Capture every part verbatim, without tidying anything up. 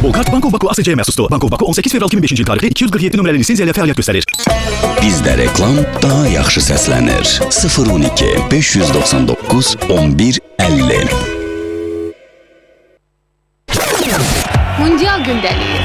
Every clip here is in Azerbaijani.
Volkart Banko Baku A S C'ye məxsusdur. Banko Baku on səkkiz fevral iki min beşinci il tarixli iki yüz qırx yeddi nömrəli lisenziya ilə fəaliyyət göstərir. Bizdə reklam daha yaxşı səslənir. sıfır on iki beş yüz doxsan doqquz on bir əlli. Mundial gündəliyi.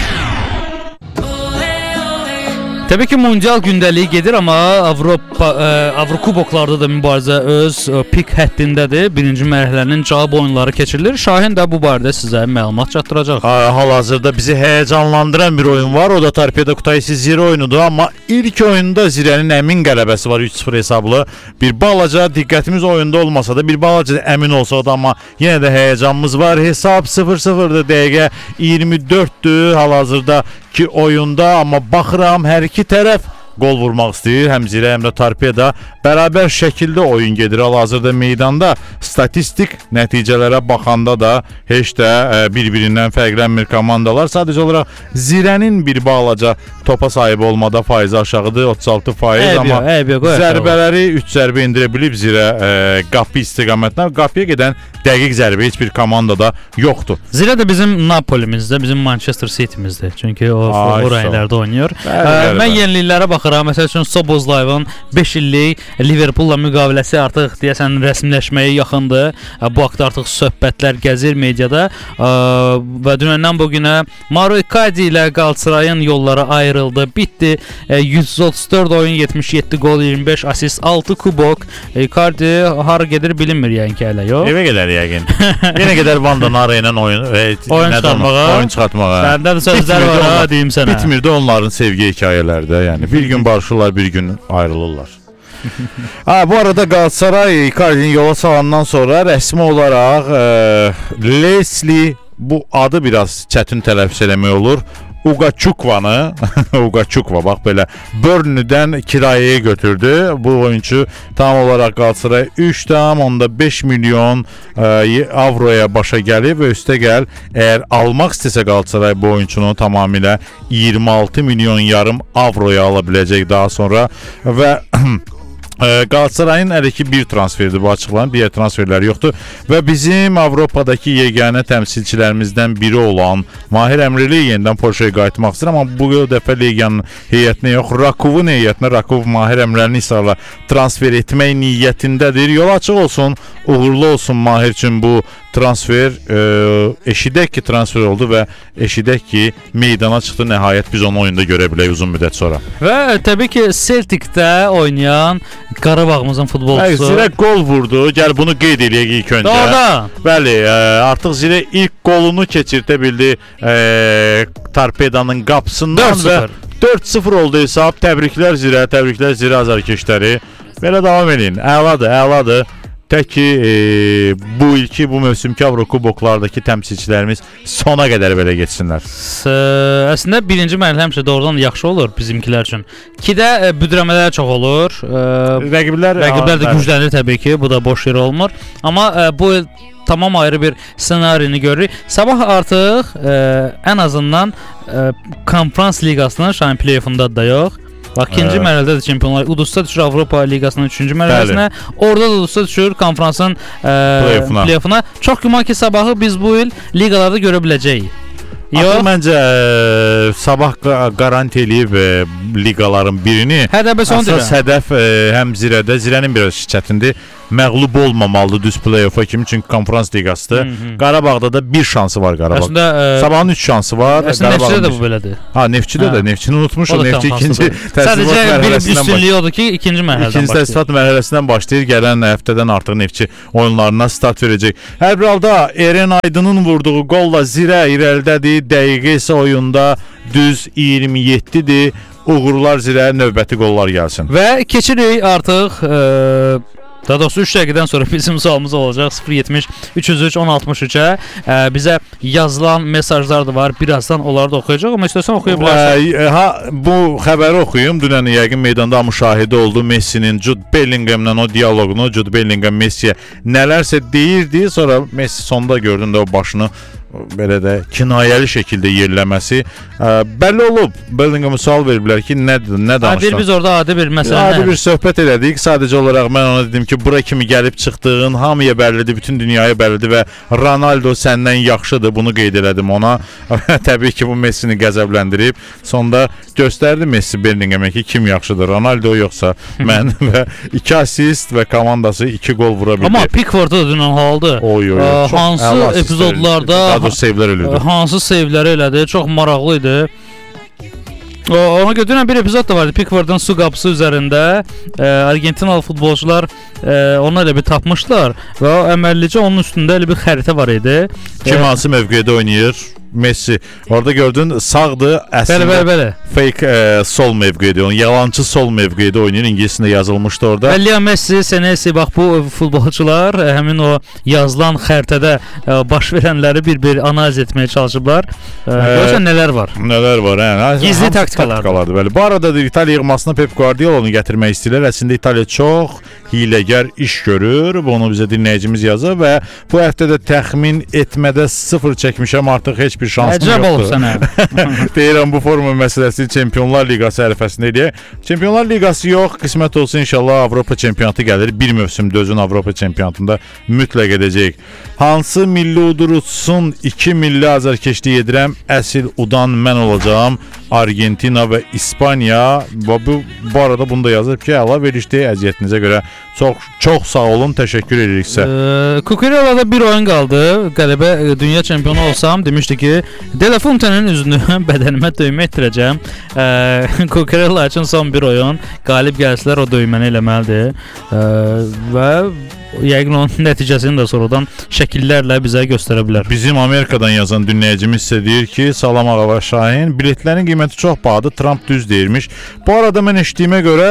Təbii ki, mundial gündəliyi gedir, amma Avropa ə, Avrokuboklarda da mübarizə öz ə, pik həddindədir. Birinci mərhələnin cavab oyunları keçirilir. Şahin də bu barədə sizə məlumat çatdıracaq. Hal-hazırda bizi həyəcanlandıran bir oyun var. O da Torpedo Kutaisi Zira oyunudur. Amma ilk oyunda Zirənin əmin qələbəsi var üç sıfır hesablı. Bir balaca diqqətimiz oyunda olmasa da, bir balaca əmin olsa da, amma yenə də həyəcanımız var. Hesab sıfır sıfırdır, dəqiqə iyirmi dörddür hal-hazırda ki oyunda, amma baxıram hər iki tərəf gol vurmaq istəyir. Həm Zirə, həm də Torpedo bərabər şəkildə oyun gedir hal-hazırda meydanda. Statistik nəticələrə baxanda da heç də bir-birindən fərqlənmir komandalar. Sadəcə olaraq Zirənin bir balaca topa sahib olmada faizi aşağıdır, otuz altı faiz, Eyb amma yox, eyb yox, zərbələri üç zərbə indirə bilib Zirə e, qapı istiqamətinə. Qapıya gedən dəqiq zərbə heç bir komandada yoxdur. Zirə də bizim Napolimizdə, bizim Manchester City'mizdir. Çünki o o raylarda oynayır. Ə, mən yeniliklərə baxıram. Məsəl üçün Sobozlayevin beş illik Liverpoolla müqaviləsi artıq deyəsən rəsmiləşməyə yaxındır. Bu haqda artıq söhbətlər gəzir mediada. Ə, və dünəndən bu günə Mauro Icardi ilə Galatasarayın yolları ayrıldı, bitdi. Ə, yüz otuz dörd oyun, yetmiş yeddi gol, iyirmi beş asist, altı kubok. Icardi hara gedir bilinmir yəni ki hələ, yox? Evə gedər yəqin. Yenə gedər Vandanara ilə oyun e, oyun çıxartmağa. Oyun çıxartmağa. Səndən sözlər var ha, deyim sənə. Bitmirdi onların sevgi hekayələri də, yəni bir gün barışırlar, bir gün ayrılırlar. Ha, bu arada Galatasaray Icardi'nin yola salandan sonra rəsmi olaraq e, Leslie, bu adı biraz çətin tələffüz eləmək olur, Ugachukvanı, Ugachukva bax belə Burnley'dən kirayəyə götürdü. Bu oyuncu tam olaraq Galatasaray üç nöqtə beş milyon e, avroya başa gəlib və üstəgəl əgər almaq istəsə Galatasaray bu oyuncunu tamamilə iyirmi altı milyon yarım avroya ala biləcək daha sonra və Galatasarayın hələ ki bir transferidir bu açıqlanan, digər transferləri yoxdur və bizim Avropadakı yeganə təmsilçilərimizdən biri olan Mahir Əmrli yenidən Polşaya qayıtmaq istəyir, amma bu dəfə Legiyanın heyətinə yox, Rakovun heyətinə, Rakov Mahir Əmrlini israrla transfer etmək niyyətindədir. Yol açıq olsun, uğurlu olsun Mahir üçün bu transfer. E, eşidək ki transfer oldu və eşidək ki meydana çıxdı, nəhayət biz onu oyunda görə bilək uzun müddət sonra. Və təbii ki Celtic'də oynayan Qarabağımızın futbolçusu Zirə gol vurdu. Gəl bunu qeyd eləyək ilk öncə. Doğru. Bəli, e, artıq Zirə ilk golunu keçirtə bildi e, Torpedo'nun qapısından və dörd sıfır oldu hesab. Təbriklər Zirə, təbriklər Zirə azarkeşləri. Belə davam edin. Əladır, əladır. Tək ki e, bu ilki, bu mövsümki Avrokuboklardakı təmsilçilərimiz sona qədər belə geçsinlər. S əslində birinci mərhələ həmişə doğrudan yaxşı olur bizimkilər üçün. ikidə e, büdrəmələr çox olur. E, rəqiblər rəqiblər də güclənir təbii ki. Bu da boş yer olmur. Amma e, bu il tamam ayrı bir ssenarini görürük. Sabah artıq e, ən azından e, Konferans Liqasının şahin play-off'unda da yox. Bax, ikinci mərhələdə də çempionlar uduzsa düşür Avropa Liqasının üçüncü mərhələsinə. Orada da uduzsa düşür konferansın play-off'una. Play Çox güman ki sabahı biz bu il liqalarda görə biləcəyik. Yox, məncə e, sabah garanti eləyib e, liqaların birini. Əsas hədəf e, həm Zirədə, Zirənin biraz çətindir. Məğlub olmamalıdır düz play-off'a kimi, çünki konferans liqasıdır. Qarabağda da bir şansı var Qarabağ. Əslində, e, sabahın üç şansı var. Əslində Neftçidə də bu belədir. Ha, Neftçidə də, Neftçini unutmuşum. Neftçi ikinci sadəcə bir üstünlüyü odur ki, ikinci mərhələdən başlayır. İkinci təsdiqat mərhələsindən başlayır. Gələn həftədən artıq Neftçi oyunlarına start verəcək. Hər bir halda Eren Aydın'ın vurduğu golla Zirə irəlidədir. Dəqiqə isə oyunda düz iyirmi yeddidir. Uğurlar Zirə, növbəti qollar gəlsin. Və keçirik artıq e, daha doğrusu üç dəqiqədən sonra bizim sualımız olacaq sıfır yetmiş üç yüz üç on altmış üçə. E, bizə yazılan mesajlar da var. Birazdan onları da oxuyacaq, amma istəsən oxuya bilərsən. E, ha, bu xəbəri oxuyum. Dünən yəqin meydanda müşahidə oldu Messi'nin Jude Bellingham'la o diyaloqunu. Jude Bellingham Messi'yə nələrsə deyirdi. Sonra Messi sonda gördüm də o başını belə də kinayəli şəkildə yerləməsi ə, bəlli olub. Bellingham sual veriblər ki, nə nə danışsan. Bir biz orada adi bir məsələ. Adi bir söhbət elədik. Sadəcə olaraq mən ona dedim ki, bura kimi gəlib çıxdığın hamıya bəllidir, bütün dünyaya bəllidir və Ronaldo səndən yaxşıdır. Bunu qeyd elədim ona. Təbii ki, bu Messini qəzəbləndirib. Sonda göstərdi Messi Bellinghamə ki, kim yaxşıdır, Ronaldo yoxsa mən və iki assist və komandası iki gol vura bildi. Amma Pickford da dünən haldı. Oy oy. Ə, hansı epizodlarda daha sevlər elədi. Hansı sevləri elədi? Çox maraqlı idi. O, ona görə dünən bir epizod da vardı. Pickford'un su qapısı üzərində e, Argentinalı futbolçular e, onu elə bir tapmışlar və əməllicə onun üstündə elə bir xəritə var idi. Kim e, hansı mövqedə oynayır? Messi. Orada gördün sağdır, əslində bəli, bəli, bəli. fake e, sol mövqedə, onun yalancı sol mövqedə oynayır. İngiliscə yazılmışdı orada. Leo Messi, Senesi, bax bu futbolçular həmin o yazılan xəritədə e, baş verənləri bir-bir analiz etməyə çalışıblar. E, görürsən nələr var? Nələr var, hə? Gizli taktikalardır. Bəli. Bu arada da İtaliya yığmasına Pep Guardiola'nı gətirmək istəyirlər. Əslində İtaliya çox hiləgər iş görür. Bunu bizə dinləyicimiz yazıb və bu həftə də təxmin etmədə sıfır çəkmişəm, artıq heç bir şansım Əcəb yoxdur. olub sənə. Deyirəm bu forma məsələsi Çempionlar Liqası ərəfəsində eləyək. Çempionlar Liqası yox, qismət olsa inşallah Avropa çempionatı gəlir. Bir mövsüm dözün Avropa çempionatında mütləq edəcəyik. Hansı milli udur uçsun, iki milli azərkeşlik edirəm, əsl udan mən olacağam. Argentina və İspaniya. Bu, bu arada bunu da yazıb ki, əla verişdi əziyyətinizə görə. Çox çox sağ olun, təşəkkür edirik sizə. Ee, Kukurela'da bir oyun qaldı. Qələbə dünya çempionu olsam demişdi ki, De La Fuente'nin üzünü bədənimə döymə etdirəcəm. Ee, Kukurela üçün son bir oyun. Qalib gəlsələr o döyməni eləməlidir. Ee, və yəqin onun nəticəsini də sonradan şəkillərlə bizə göstərə bilər. Bizim Amerikadan yazan dinləyicimiz isə deyir ki, salam Ağa Şahin, biletlərin qiyməti çox bahadır, Trump düz deyirmiş. Bu arada mən eşitdiyimə görə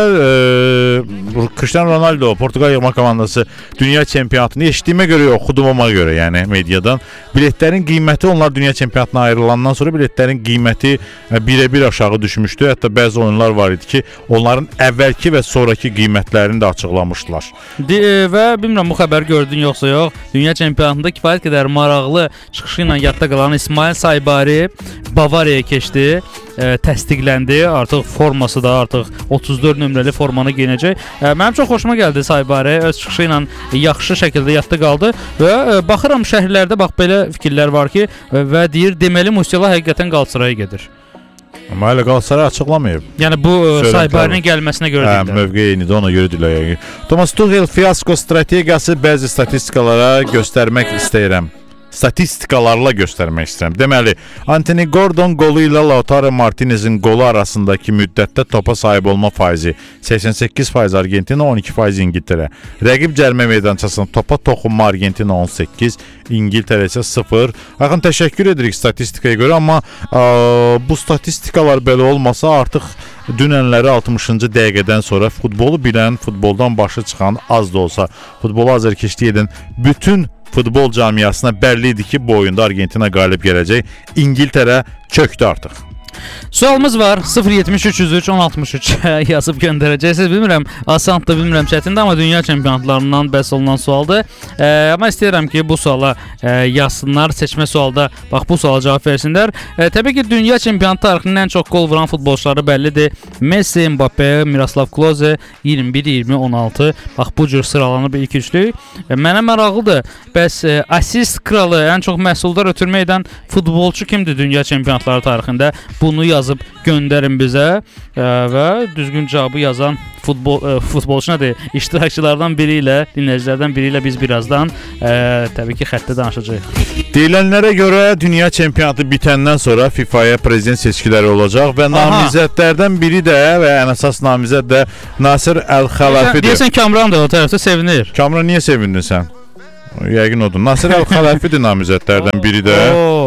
e, Cristiano Ronaldo, Portuqal yığma komandası dünya çempionatını eşitdiyimə görə yox, oxuduğuma görə, yəni mediadan biletlərin qiyməti, onlar dünya çempionatına ayrılandan sonra biletlərin qiyməti birə bir aşağı düşmüşdü. Hətta bəzi oyunlar var idi ki, onların əvvəlki və sonraki qiymətlərini də açıqlamışdılar. De, və bilmirəm bu xəbər gördün yoxsa yox. Dünya çempionatında kifayət qədər maraqlı çıxışı ilə yadda qalan İsmail Saybari Bavariyaya keçdi. E, təsdiqləndi. Artıq forması da artıq otuz dörd nömrəli formanı geyinəcək. E, mənim çox xoşuma gəldi Saybari. Öz çıxışı ilə yaxşı şəkildə yadda qaldı və e, baxıram şəhərlərdə bax belə fikirlər var ki, e, və deyir deməli Musiala həqiqətən Qalatasaray gedir. Amma hələ Qalatasaray açıqlamayıb. Yəni bu Saybarinin gəlməsinə görə deyirlər. Hə, mövqe eynidir, ona görə deyirlər. Thomas Tuchel fiasko strategiyası bəzi statistikalara göstərmək istəyirəm. Statistikalarla göstərmək istəyirəm. Deməli, Anthony Gordon qolu ilə Lautaro Martinez'in qolu arasındakı müddətdə topa sahib olma faizi səksən səkkiz faiz Argentina, on iki faiz İngiltərə. Rəqib cərimə meydançasında topa toxunma Argentina on səkkiz, İngiltərə isə sıfır. Axın təşəkkür edirik statistikaya görə, amma ə, bu statistikalar belə olmasa artıq dünənləri altmışıncı dəqiqədən sonra futbolu bilən, futboldan başı çıxan, az da olsa futbolu azərkeşlik edən bütün futbol camiasına bəlli idi ki, bu oyunda Argentina qalib gələcək. İngiltərə çöktü artıq. Sualımız var. sıfır yetmiş üç yüz üç on altmış üç yazıb göndərəcəksiniz. Bilmirəm, asandır, bilmirəm çətindir, amma dünya çempionatlarından bəhs olunan sualdır. E, amma istəyirəm ki, bu suala e, yazsınlar, seçmə sualda bax bu suala cavab versinlər. E, təbii ki, dünya çempionat tarixinin ən çox gol vuran futbolçuları bəllidir. Messi, Mbappe, Miroslav Klose iyirmi bir, iyirmi, on altı. Bax bu cür sıralanıb ilk üçlük. E, mənə maraqlıdır. Bəs e, assist kralı, ən çox məhsuldar ötürmə edən futbolçu kimdir dünya çempionatları tarixində? Bunu yazıb göndərin bizə e, və düzgün cavabı yazan futbol e, futbolçu nədir? İştirakçılardan biri ilə, dinləyicilərdən biri ilə biz birazdan e, təbii ki, xəttə danışacağıq. Deyilənlərə görə dünya çempionatı bitəndən sonra FIFA'ya prezident seçkiləri olacaq və namizədlərdən biri də və ən əsas namizəd də Nasir Əl-Xələfidir. Deyəsən Kamran da o tərəfdə sevinir. Kamran, niyə sevindin sən? Yəqin odur. Nasir Əl-Xələfidir namizədlərdən biri də.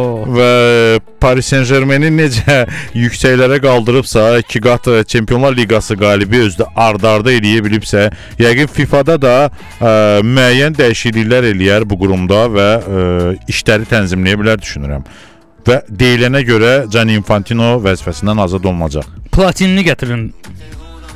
Və Paris Saint-Germain-i necə yüksəklərə qaldırıbsa, iki qat Çempionlar Liqası qalibi özdə ard-arda eləyə bilibsə, yəqin FIFA-da da ə, müəyyən dəyişikliklər eləyər bu qurumda və ə, işləri tənzimləyə bilər düşünürəm. Və deyilənə görə Gianni Infantino vəzifəsindən azad olunacaq. Platinini gətirin.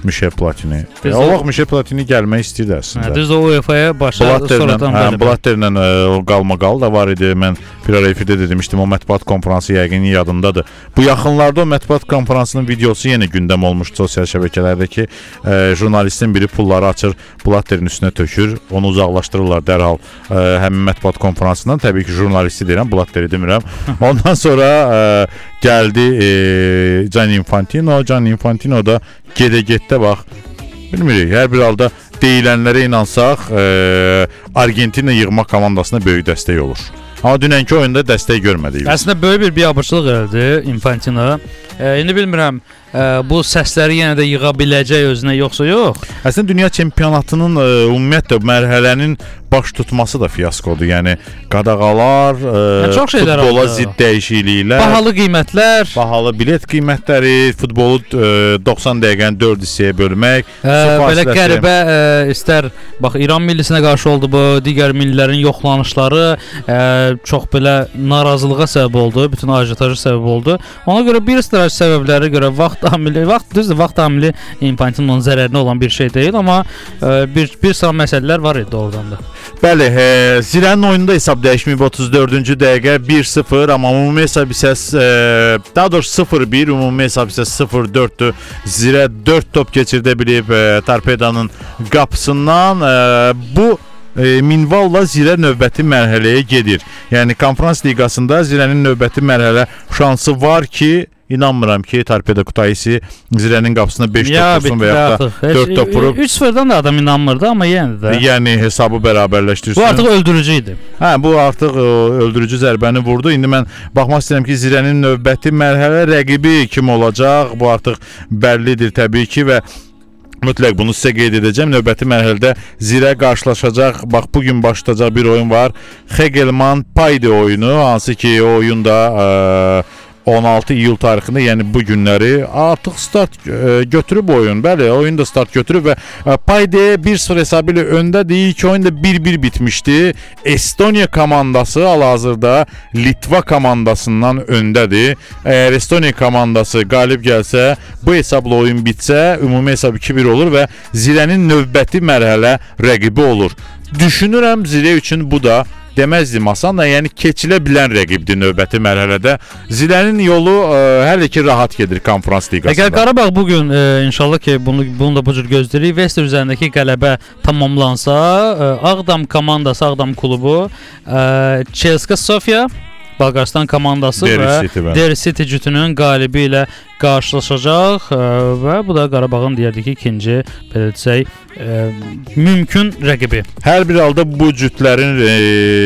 Michel Platini. E, o vaxt Michel Platini gəlmək istəyirdi əslində. Hə, düz o UEFA-ya başa sonradan belə. Blatterlə o qalmaqal da var idi. Mən bir ara efirdə də demişdim, o mətbuat konfransı yəqin yadımdadır. Bu yaxınlarda o mətbuat konfransının videosu yenə gündəm olmuşdu sosial şəbəkələrdə ki, e, jurnalistin biri pulları açır, Blatterin üstünə tökür, onu uzaqlaşdırırlar dərhal e, həmin mətbuat konfransından. Təbii ki, jurnalisti deyirəm, Blatteri demirəm. Ondan sonra e, gəldi e, Gianni Infantino. Gianni Infantino da gedə-getdə bax, bilmirik, hər bir halda deyilənlərə inansaq, e, Argentina yığma komandasına böyük dəstək olur. Amma dünənki oyunda dəstək görmədik. Əslində böyük bir biabırçılıq elədi Infantino. E, indi bilmirəm, e, bu səsləri yenə də yığa biləcək özünə yoxsa yox. Əslində dünya çempionatının e, ümumiyyətlə mərhələnin baş tutması da fiaskodur. Yəni qadağalar, e, futbola zidd dəyişikliklər, bahalı qiymətlər, bahalı bilet qiymətləri, futbolu e, doxsan dəqiqəni dörd hissəyə bölmək, e, belə qəribə e, istər bax İran millisinə qarşı oldu bu, digər millilərin yoxlanışları e, çox belə narazılığa səbəb oldu, bütün ajitaja səbəb oldu. Ona görə bir sıra səbəblərə görə vaxt amili, vaxt düzdür, vaxt amili Infantino'nun zərərinə olan bir şey deyil, amma e, bir bir sıra məsələlər var idi oradan da. Bəli, e, Zirənin oyununda hesab dəyişməyib otuz dördüncü dəqiqə bir sıfır, amma ümumi hesab hissəsi e, daha doğrusu sıfır bir, ümumi hesab hissəsi sıfır dörddür. Zirə dörd top keçirdə bilib e, Torpedanın qapısından. E, bu e, minvalla Zirə növbəti mərhələyə gedir. Yəni konferans liqasında Zirənin növbəti mərhələ şansı var ki, İnanmıram ki, Torpedo Kutaisi Zirənin qapısına beş top vursun və ya da dörd top vurub. üç sıfırdan da adam inanmırdı, amma yenə də. Yəni hesabı bərabərləşdirsin. Bu artıq öldürücü idi. Hə, bu artıq ə, öldürücü zərbəni vurdu. İndi mən baxmaq istəyirəm ki, Zirənin növbəti mərhələ rəqibi kim olacaq? Bu artıq bəllidir təbii ki və mütləq bunu sizə qeyd edəcəm. Növbəti mərhələdə Zirə qarşılaşacaq. Bax, bugün başlayacaq bir oyun var. Hegelman Payde oyunu, hansı ki o oyunda ə, on altı iyul tarixində, yəni bu günləri artıq start e, götürüb oyun. Bəli, oyun da start götürüb və e, Payde bir sıfır hesabı ilə öndədir. İlk oyunda bir bir bitmişdi. Estoniya komandası hal-hazırda Litva komandasından öndədir. Əgər Estoniya komandası qalib gəlsə, bu hesabla oyun bitsə, ümumi hesab iki bir olur və Zirənin növbəti mərhələ rəqibi olur. Düşünürəm Zirə üçün bu da deməzdim asan da, yəni keçilə bilən rəqibdir növbəti mərhələdə. Zirənin yolu ə, hələ ki rahat gedir konferans liqasında. Əgər Qarabağ bugün ə, inşallah ki bunu bunu da bu cür gözləyirik. Vester üzərindəki qələbə tamamlansa, ə, Ağdam komandası, Ağdam klubu, ə, Çelska Sofia, Bolqarıstan komandası Derry və City, Derry City cütünün qalibi ilə qarşılaşacaq ə, və bu da Qarabağın deyərdik ki, ikinci belə desək ə, mümkün rəqibi. Hər bir halda bu cütlərin e,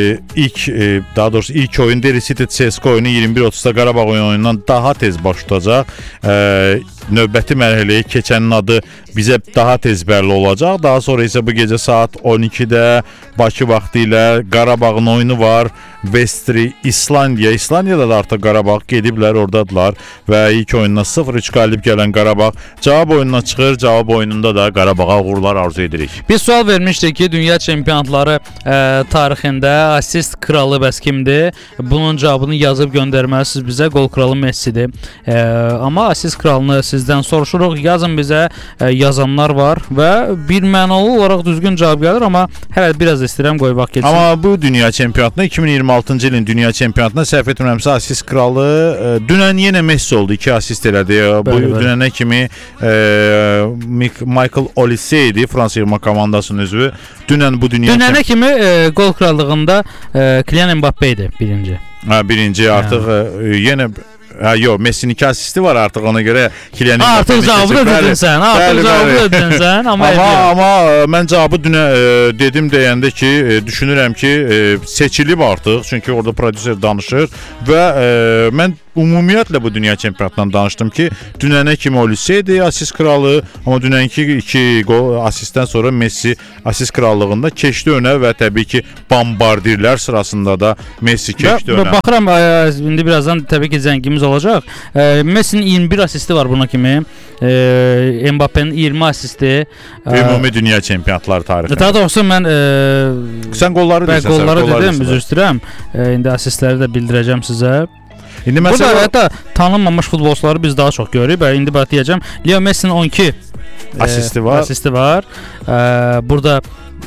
ilk e, daha doğrusu ilk oyun Derry City C S K A oyunu iyirmi bir otuzda Qarabağ oyunundan daha tez başlayacaq. E, növbəti mərhələyə keçənin adı bizə daha tez bəlli olacaq. Daha sonra isə bu gecə saat on ikidə Bakı vaxtı ilə Qarabağın oyunu var. Vestri İslandiya. İslandiyada da artıq Qarabağ gediblər, oradadılar və ilk oyundan sıfır üç qalib gələn Qarabağ cavab oyununa çıxır. Cavab oyununda da Qarabağa uğurlar arzu edirik. Bir sual vermişdik ki, dünya çempionatları e, tarixində assist kralı bəs kimdir? Bunun cavabını yazıb göndərməlisiniz bizə. Qol kralı Messidir. E, amma assist kralını sizdən soruşuruq. Yazın bizə. E, yazanlar var və bir mənalı olaraq düzgün cavab gəlir, amma hələ biraz istəyirəm qoy vaxt keçsin. Amma bu dünya çempionatına iki min iyirmi altıncı ilin dünya çempionatına səhv etmirəmsə assist kralı e, dünən yenə Messi oldu. iki assist elədi. Bu bəli, bəli. Dünənə kimi e, Michael Olise idi, Fransa yığma komandasının üzvü. Dünən bu dünya Dünənə kimi e, gol krallığında e, Kylian Mbappé idi birinci. Ha, birinci artıq e, yenə ha yox, Messi'nin iki asisti var artıq, ona görə Kylian Mbappé artıq cavabı dedin sən, artıq cavabı dedin sən, amma amma, amma mən cavabı dünə e, dedim deyəndə ki, e, düşünürəm ki, e, seçilib artıq, çünki orada prodüser danışır və e, mən ümumiyyətlə bu dünya çempionatından danışdım ki, dünənə kimi Olise idi assist kralı, amma dünənki iki gol assistdən sonra Messi assist krallığında keçdi önə və təbii ki, bombardirlər sırasında da Messi keçdi önə. Baxıram, indi birazdan təbii ki, zəngimiz olacaq. E, Messi'nin iyirmi bir assisti var buna kimi. E, Mbappe'nin iyirmi assisti. Ümumi dünya çempionatları tarixində. Daha doğrusu mən e, sən qolları deyirsən. Qolları dedim, üzr istəyirəm. E, indi assistləri də bildirəcəm sizə. İndi məsələ burada hətta tanınmamış futbolçuları biz daha çox görürük. İndi bax deyəcəm, Leo Messi'nin on iki Asisti var. Asisti var. E, burada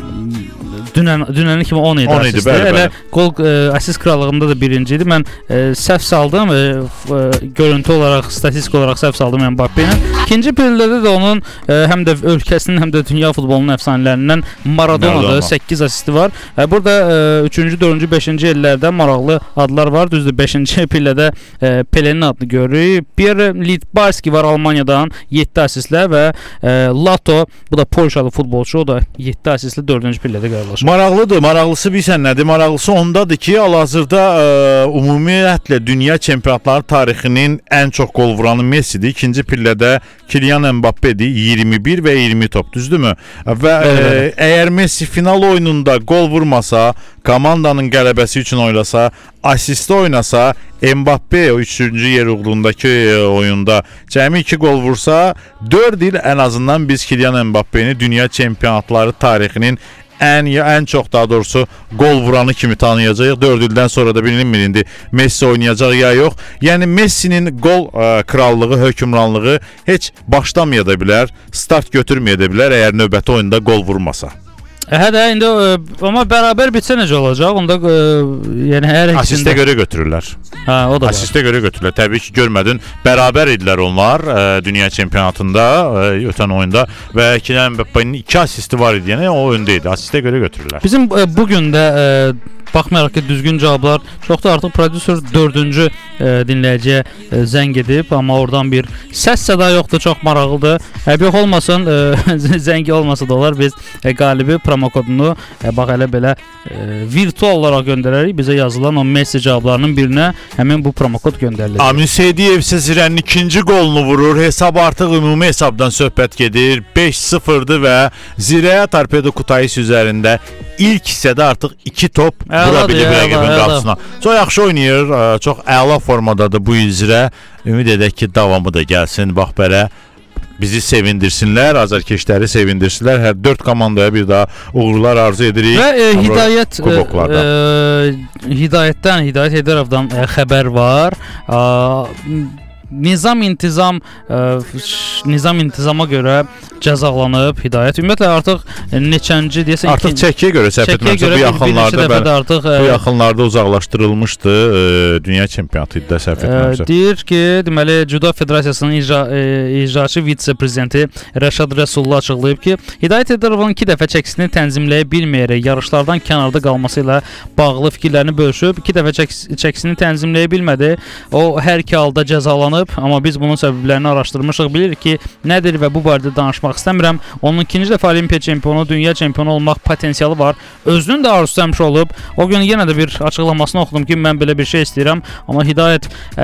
dünən dünənin kimi on idi asisti. Elə qol e, asist krallığında da birinci idi. Mən e, səhv saldım, e, e, görüntü olaraq, statistik olaraq səhv saldım Mbappe-nin. İkinci pillədə də onun e, həm də ölkəsinin, həm də dünya futbolunun əfsanələrindən Maradona'da səkkiz asisti var. E, burada e, üçüncü, dördüncü, beşinci illərdə maraqlı adlar var. Düzdür, beşinci pillədə e, Pele'nin adını görürük. Pierre Littbarski var Almaniyadan, yeddi asistlə və e, Lato, bu da Polşalı futbolçu, o da yeddi asistlə dördüncü pillədə qarşılaşır. Maraqlıdır. Maraqlısı bilsən nədir? Maraqlısı ondadır ki, hal-hazırda ə, ümumiyyətlə dünya çempionatları tarixinin ən çox qol vuranı Messidir. İkinci pillədə Kylian Mbappe'dir, iyirmi bir və iyirmi top, düzdürmü? Və ə, əgər Messi final oyununda qol vurmasa, komandanın qələbəsi üçün oynasa, asistdə oynasa, Mbappe o üçüncü yer uğrundakı oyunda cəmi iki qol vursa, dörd il ən azından biz Kylian Mbappe'ni dünya çempionatları tarixinin ən ən çox, daha doğrusu qol vuranı kimi tanıyacağıq. dörd ildən sonra da bilinmir indi Messi oynayacaq ya yox. Yəni Messi'nin qol ə, krallığı, hökmranlığı heç başlamaya da bilər, start götürməyə də bilər əgər növbəti oyunda qol vurmasa. Hə də indi ə, amma bərabər bitsə necə olacaq? Onda ə, yəni hər ikisində asistə görə götürürlər. Hə, o da var. Asistə görə götürürlər. Təbii ki, görmədin, bərabər idilər onlar ə, dünya çempionatında, ə, ötən oyunda və Kylian Mbappe'nin iki asisti var idi. Yəni o öndə idi. Asistə görə götürürlər. Bizim ə, bu gün də ə, baxmayaraq ki, düzgün cavablar çoxdur, artıq prodüser dördüncü e, dinləyiciyə e, zəng edib, amma oradan bir səs səda yoxdur, çox maraqlıdır. Həb yox olmasın, e, zəngi olmasa da olar, biz e, qalibi promokodunu e, bax elə belə e, virtual olaraq göndərərik. Bizə yazılan o mesaj cavablarının birinə həmin bu promokod göndərilir. Amin Seydiyev isə Zirənin ikinci qolunu vurur. Hesab artıq ümumi hesabdan söhbət gedir. beş sıfırdır və Zirəyə Torpedo Kutaisi üzərində ilk hissədə artıq iki top vura bilib rəqibin qapısına. Çox yaxşı oynayır, çox əla formadadır bu il Zirə. Ümid edək ki, davamı da gəlsin. Bax belə bizi sevindirsinlər, azarkeşləri sevindirsinlər. Hər dörd komandaya bir daha uğurlar arzu edirik. Və e, Hidayət e, e, Hidayətdən, Hidayət Heydərovdan e, xəbər var. E, Nizam intizam ə, nizam intizama görə cəzalanıb Hidayət. Ümumiyyətlə artıq neçənci deyəsən artıq çəkiyə görə səhv etmirəmsə bu yaxınlarda bəli, artıq bu yaxınlarda uzaqlaşdırılmışdı ə, dünya çempionatı idi səhv etmirəmsə. Deyir ki, deməli Judo Federasiyasının icra, ə, icraçı vitse-prezidenti Rəşad Rəsullu açıqlayıb ki, Hidayət Heydərovun iki dəfə çəkisini tənzimləyə bilməyərək yarışlardan kənarda qalması ilə bağlı fikirlərini bölüşüb. İki dəfə çəkis, çəkisini tənzimləyə bilmədi. O hər iki halda cəzalanıb. Amma biz bunun səbəblərini araşdırmışıq. Bilirik ki, nədir və bu barədə danışmaq istəmirəm. Onun ikinci dəfə Olimpiya çempionu, dünya çempionu olmaq potensialı var. Özünün də arzusu həmişə olub. O gün yenə də bir açıqlamasını oxudum ki, mən belə bir şey istəyirəm. Amma Hidayət ə,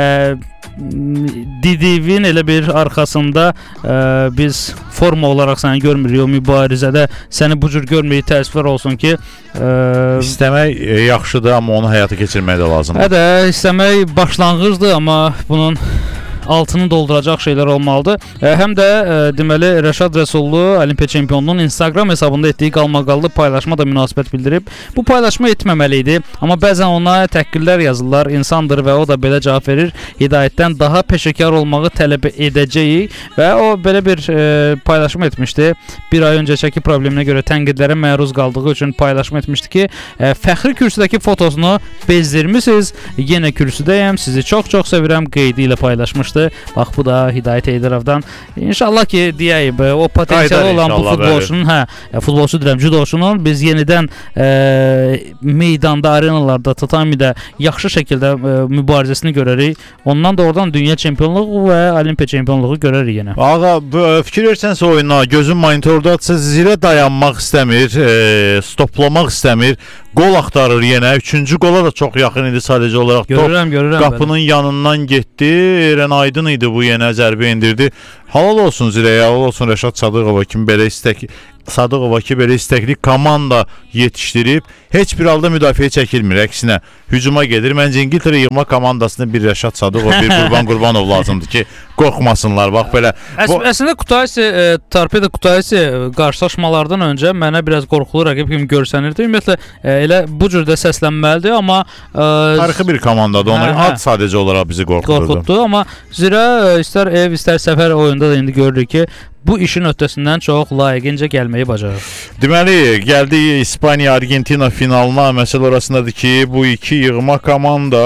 Didivin elə bir arxasında ə, biz forma olaraq səni görmürük. O mübarizədə səni bu cür görməyi təəssüflər olsun ki, ə, istəmək yaxşıdır, amma onu həyata keçirmək də lazımdır. Hə də, istəmək başlanğıcdır, amma bunun altını dolduracaq şeylər olmalıdır. E, həm də e, deməli Rəşad Rəsullu Olimpiya çempionunun Instagram hesabında etdiyi qalmaqallı paylaşma da münasibət bildirib. Bu paylaşma etməməli idi, amma bəzən ona təhqirlər yazırlar. İnsandır və o da belə cavab verir. Hidayətdən daha peşəkar olmağı tələb edəcəyik və o belə bir e, paylaşma etmişdi. Bir ay öncəki probleminə görə tənqidlərə məruz qaldığı üçün paylaşma etmişdi ki, e, fəxri kürsüdəki fotosunu bezdirmisiniz. Yenə kürsüdəyəm. Sizi çox-çox sevirəm qeydi ilə paylaşmışdı. Bax bu da Hidayət Heydərovdan. İnşallah ki, deyəyib, o potensialı olan bu futbolçunun, hə, futbolçu deyirəm, judoçunun biz yenidən e, meydanda, arenalarda, tatamidə yaxşı şəkildə e, mübarizəsini görərik. Ondan da oradan dünya çempionluğu və Olimpiya çempionluğu görərik yenə. Ağa, fikir versənsə oyuna, gözün monitordadsa Zirə dayanmaq istəmir, e, stoplamaq istəmir. Qol axtarır yenə. Üçüncü qola da çox yaxın idi sadəcə olaraq. Görürəm, görürəm. Qapının bəli. Yanından getdi. Eren Aydın idi bu yenə zərbə endirdi. Halal olsun Zirəyə, halal olsun Rəşad Sadıqova kimi belə istək Sadıqova ki, belə istəkli komanda yetişdirib, heç bir halda müdafiə çəkilmir, əksinə hücuma gedir. Məncə İngiltərə yığma komandasında bir Rəşad Sadıqov, bir Qurban Qurbanov lazımdır ki, qorxmasınlar. Bax belə. Əs bu... Əslində Kutaisi, e, Torpedo Kutaisi qarşılaşmalardan öncə mənə biraz qorxulu rəqib kimi görsənirdi. Ümumiyyətlə e, elə bu cürdə səslənməlidir, amma e, tarixi bir komandadır. Ona ad sadəcə olaraq bizi qorxudurdu. Qorxutdu, amma Zirə istər ev, istər səfər oyunu oyunda da indi görürük ki bu işin öhdəsindən çox layiqincə gəlməyi bacarır. Deməli, gəldi İspaniya-Argentina finalına. Məsələ orasındadır ki, bu iki yığma komanda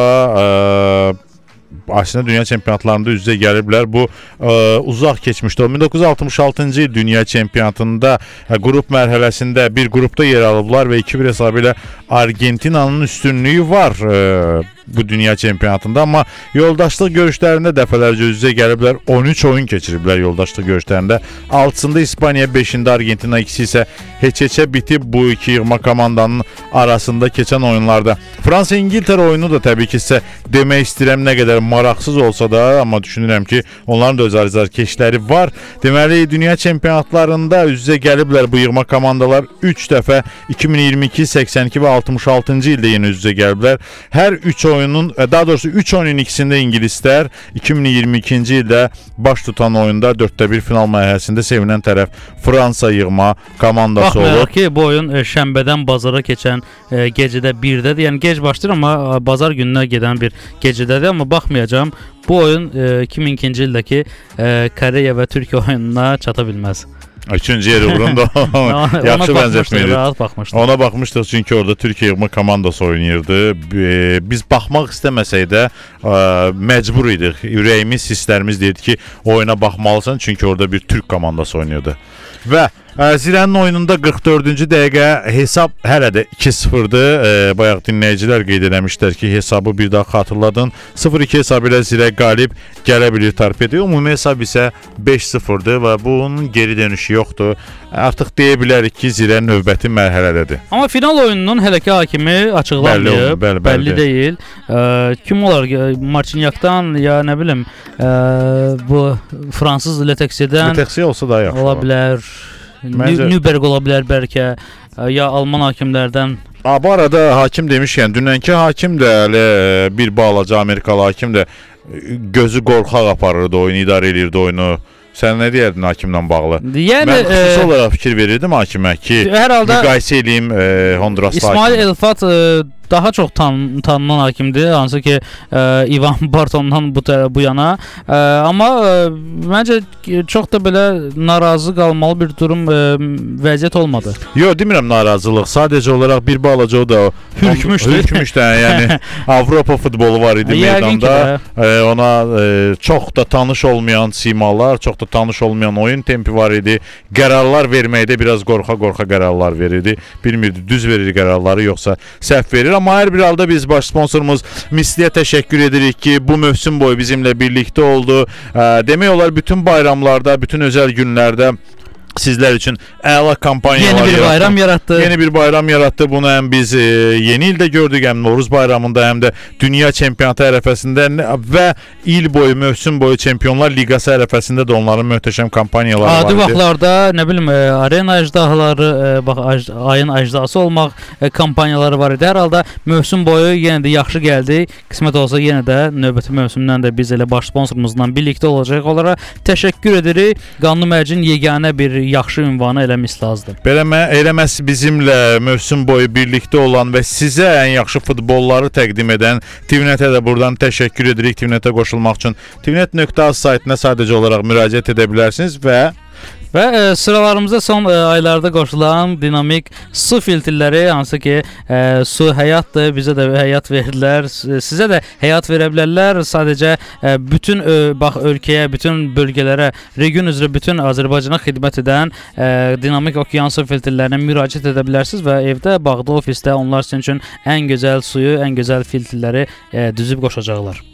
ə, aslında dünya çempionatlarında üz-üzə gəliblər. Bu ə, uzaq keçmişdi. min doqquz yüz altmış altıncı il dünya çempionatında ə, qrup mərhələsində bir qrupda yer alıblar və iki bir hesabı ilə Argentinanın üstünlüyü var ə, bu dünya çempionatında, amma yoldaşlıq görüşlərində dəfələrcə üz-üzə gəliblər. on üç oyun keçiriblər yoldaşlıq görüşlərində. altısında İspaniya, beşində Argentina, ikisi isə heç-heçə bitib bu iki yığma komandanın arasında keçən oyunlarda. Fransa-İngiltərə oyunu da təbii ki, sizə demək istəyirəm, nə qədər maraqsız olsa da, amma düşünürəm ki, onların da öz azarkeşləri var. Deməli, dünya çempionatlarında üz-üzə gəliblər bu yığma komandalar üç dəfə iki min iyirmi iki, səksən iki və altmış altıncı ildə yenə üz-üzə gəliblər. Hər üç oyunun, daha doğrusu üç oyunun ikisində ingilislər, iki min iyirmi ikinci ildə baş tutan oyunda dörddə bir final mərhələsində sevinən tərəf Fransa yığma komandası olub. Baxmayaraq ki, bu oyun e, şənbədən bazara keçən e, gecədə birdədir. Yəni gec başlayır, amma e, bazar gününə gedən bir gecədədir. Amma baxmayacağım, bu oyun e, iki min ikinci ildəki e, Koreya və Türkiyə oyununa çata bilməz. Üçüncü yeri uğrunda yaxşı bənzətməydi. Ona baxmışdıq, çünki orada Türkiyə yığma komandası oynayırdı. Biz baxmaq istəməsək də məcbur idik. Ürəyimiz, hisslərimiz deyirdi ki, oyuna baxmalısan, çünki orada bir Türk komandası oynayırdı. Və Zirənin oyununda qırx dördüncü dəqiqə hesab hələ də iki sıfırdır. E, bayaq dinləyicilər qeyd eləmişlər ki, hesabı bir daha xatırladın. sıfır iki hesabı ilə Zirə qalib gələ bilir Torpedoya. Ümumi hesab isə beş sıfırdır və bunun geri dönüşü yoxdur. Artıq deyə bilərik ki, Zirə növbəti mərhələdədir. Amma final oyununun hələki hakimi açıqlanmayıb, bəlli, bəlli, bəlli deyil. E, kim olar? Marçinyakdan ya nə bilim, e, bu fransız Letexi'dən Letexi olsa daha yaxşı ola bilər. Məncə... Nürnberg ola bilər bəlkə, ya Alman hakimlərdən. A, bu arada hakim demişkən, dünənki hakim də hələ bir balaca Amerikalı hakim də gözü qorxaq aparırdı oyunu, idarə edirdi oyunu. Sən nə deyərdin hakimlə bağlı? Yəni, mən xüsusi e, olaraq fikir verirdim hakimə ki, hər halda müqayisə edeyim e, Honduraslı İsmail hakimi. Elfat e, daha çox tan tanınan hakimdir, hansı ki e, İvan Bartondan bu, bu yana. E, amma e, məncə çox da belə narazı qalmalı bir durum, e, vəziyyət olmadı. Yox, demirəm narazılıq. Sadəcə olaraq bir balaca o da hürkmüşdü. Hürkmüşdü, yəni Avropa futbolu var idi meydanda. E, ona e, çox da tanış olmayan simalar, çox da tanış olmayan oyun tempi var idi. Qərarlar verməkdə biraz qorxa-qorxa qərarlar verirdi. Bilmirdi düz verir qərarları yoxsa səhv verir. Amma hər bir halda biz baş sponsorumuz Misliyə təşəkkür edirik ki, bu mövsüm boyu bizimlə birlikdə oldu. Demək olar bütün bayramlarda, bütün özəl günlərdə sizlər üçün əla kampaniyalar yeni bir yarattı. bayram yarattı. Yeni bir bayram yarattı. Bunu həm biz e, yeni ildə gördük, həm Novruz bayramında, həm də dünya çempionatı ərəfəsində və il boyu, mövsüm boyu Çempionlar Liqası ərəfəsində də onların möhtəşəm kampaniyaları var idi. Adi vaxtlarda, nə bilim, e, arena əjdahaları, e, bax aj ayın əjdası olmaq e, kampaniyaları var idi. Hər halda mövsüm boyu yenə də yaxşı gəldi. Qismət olsa yenə də növbəti mövsümdən də biz elə baş sponsorumuzla birlikdə olacaq olaraq təşəkkür edirik. Qanlı Mərcin yeganə bir yaxşı ünvanı eləmək lazımdır. Beləmə, eləməz bizimlə mövsüm boyu birlikdə olan və sizə ən yaxşı futbolları təqdim edən TVNET-ə də buradan təşəkkür edirik. TVNET-ə qoşulmaq üçün tvnet nöqtə az saytına sadəcə olaraq müraciət edə bilərsiniz və Və e, sıralarımızda son e, aylarda qoşulan dinamik su filtrləri, hansı ki e, su həyatdır, bizə də həyat verirlər, sizə də həyat verə bilərlər. Sadəcə e, bütün e, bax ölkəyə, bütün bölgələrə, region üzrə bütün Azərbaycana xidmət edən e, dinamik okean su filtrlərinə müraciət edə bilərsiniz və evdə, bağda, ofisdə onlar sizin üçün ən gözəl suyu, ən gözəl filtrləri e, düzüb qoşacaqlar.